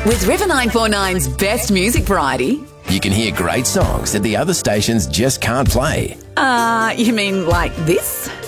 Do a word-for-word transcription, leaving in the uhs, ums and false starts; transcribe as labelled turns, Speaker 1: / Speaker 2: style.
Speaker 1: With River nine four nine's best music variety.
Speaker 2: You can hear great songs that the other stations just can't play.
Speaker 1: Uh, you mean like this?